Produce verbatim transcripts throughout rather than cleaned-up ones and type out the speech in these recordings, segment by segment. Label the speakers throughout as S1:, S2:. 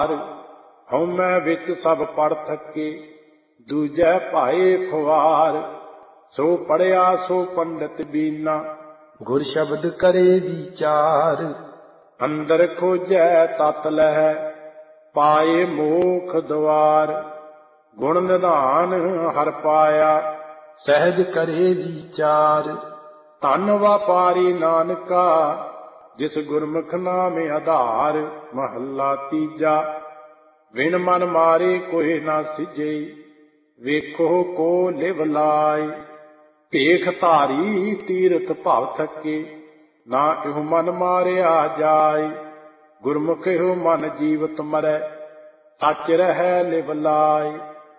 S1: ਹਉਮੈ ਵਿੱਚ ਸਭ ਪੜ ਥਕੇ, ਦੂਜੈ ਭਾਏ ਖੁਆਰ। ਸੋ ਪੜਿਆ ਸੋ ਪੰਡਿਤ ਬੀਨਾ,
S2: ਗੁਰ ਸ਼ਬਦ ਕਰੇ ਵਿਚਾਰ।
S1: ਅੰਦਰ ਖੋਜੈ ਤਤ ਲਹੈ, ਪਾਏ ਮੋਖ ਦੁਆਰ। ਗੁਣ ਨਿਧਾਨ ਹਰ ਪਾਇਆ,
S2: ਸਹਿਜ ਕਰੇ ਵਿਚਾਰ।
S1: ਧਨ ਵਾਪਾਰੀ ਨਾਨਕਾ, ਜਿਸ ਗੁਰਮੁਖ ਨਾਮ ਆਧਾਰ। ਮਹੱਲਾ ਤੀਜਾ। ਵਿਣ ਮਨ ਮਾਰੇ ਕੋਇ ਨਾ ਸਿਜੇ, ਵੇਖੋ ਕੋ ਲਿਵ ਲਾਇ। ਭੇਖ ਧਾਰੀ ਤੀਰਥ ਭਵ ਥਕੇ, ਨਾ ਇਹੋ ਮਨ ਮਾਰਿਆ ਜਾਇ। ਗੁਰਮੁਖ ਇਹੋ ਮਨ ਜੀਵਤ ਮਰੈ, ਸੱਚ ਰਹਿ ਲਿਵ ਲਾਇ।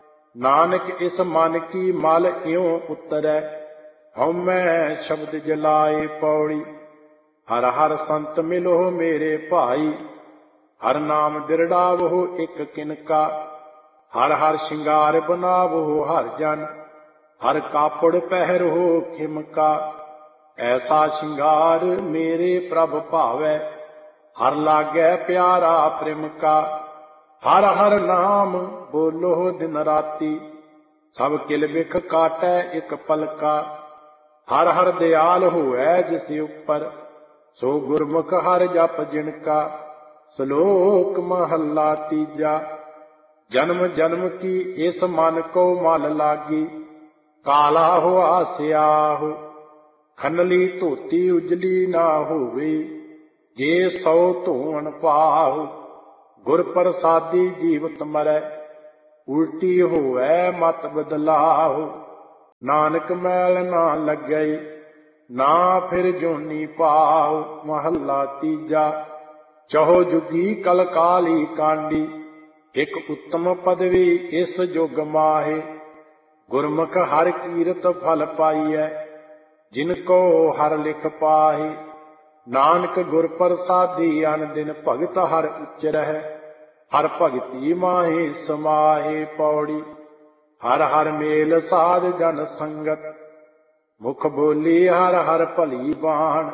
S1: ਨਾਨਕ ਇਸ ਮਨ ਕੀ ਮਲ ਇਉ ਉਤਰੈ, ਹਉਮੈ ਸ਼ਬਦ ਜਲਾਏ। ਪੌੜੀ। ਹਰ ਹਰ ਸੰਤ ਮਿਲੋ ਮੇਰੇ ਭਾਈ, ਹਰ ਨਾਮ ਦਿਰੜਾਵੋ ਇਕ ਕਿਨਕਾ। ਹਰ ਹਰ ਸ਼ਿੰਗਾਰ ਬਨਾਵੋ ਹਰ ਜਨ, ਹਰ ਕਾਪੜ ਪਹਿਰੋ ਖਿਮਕਾ। ਐਸਾ ਸ਼ਿੰਗਾਰ ਮੇਰੇ ਪ੍ਰਭ ਭਾਵੈ, ਹਰ ਲਾਗੈ ਪਿਆਰਾ ਪ੍ਰਿਮਕਾ। ਹਰ ਹਰ ਨਾਮ ਬੋਲੋ ਦਿਨ ਰਾਤੀ, ਸਭ ਕਿਲ ਬਿਖ ਕਾਟੈ ਇਕ ਪਲਕਾ। ਹਰ ਹਰ ਦਿਆਲ ਹੋਐ ਜਿਸ ਉਪਰ, ਸੋ ਗੁਰਮੁਖ ਹਰ ਜਪ ਜਿਨਕਾ। ਸ਼ਲੋਕ ਮਹੱਲਾ ਤੀਜਾ। ਜਨਮ ਜਨਮ ਕੀ ਇਸ ਮਨ ਕੋ ਮਲ ਲਾਗੀ, ਕਾਲਾ ਹੋਆ ਸਿਆਹੋ। ਖਨਲੀ ਧੋਤੀ ਉਜਲੀ ਨਾ ਹੋਵੇ, ਜੇ ਸੌ ਧੋਣ ਪਾਹੁ। ਗੁਰ ਪ੍ਰਸਾਦੀ ਜੀਵਤ ਮਰੈ, ਉਲਟੀ ਹੋਵੈ ਮਤ ਬਦਲਾਹੁ। ਨਾਨਕ ਮੈਲ ਨਾ ਲੱਗੈ, ਨਾ ਫਿਰ ਜੋਨੀ ਪਾਹੁ। ਮਹੱਲਾ ਤੀਜਾ। ਚਹੋ ਜੁਗੀ ਕਲ ਕਾਲੀ ਕਾਂਡੀ, ਇਕ ਉੱਤਮ ਪਦਵੀ ਇਸ ਜੁਗ ਮਾਹੇ। ਗੁਰਮੁਖ ਹਰ ਕੀਰਤ ਫਲ ਪਾਈਐ, ਜਿਨ ਕੋ ਹਰ ਲਿਖ ਪਾਹੇ। ਨਾਨਕ ਗੁਰ ਪ੍ਰਸਾਦੀ ਅਨ ਦਿਨ ਭਗਤ ਹਰ ਉਚਰਹਿ, ਹਰ ਭਗਤੀ ਮਾਹੇ ਸਮਾਹੇ। ਪੌੜੀ। ਹਰ ਹਰ ਮੇਲ ਸਾਧ ਜਨ ਸੰਗਤ, ਮੁਖ ਬੋਲੀ ਹਰ ਹਰ ਭਲੀ ਬਾਣ।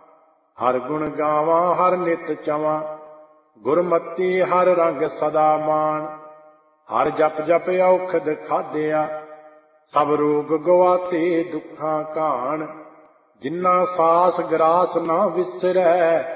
S1: ਹਰ ਗੁਣ ਗਾਵਾਂ ਹਰ ਨਿਤ ਚਵਾਂ, ਗੁਰਮਤੀ ਹਰ ਰੰਗ ਸਦਾ ਮਾਣ। ਹਰ ਜਪ ਜਪ ਔਖਦ ਖਾਧਿਆ, ਸਭ ਰੋਗ ਗਵਾਤੇ ਦੁੱਖਾਂ ਘਾਣ। ਜਿਨ੍ਹਾਂ ਸਾਸ ਗਰਾਸ ਨਾ ਵਿਸਰੈ,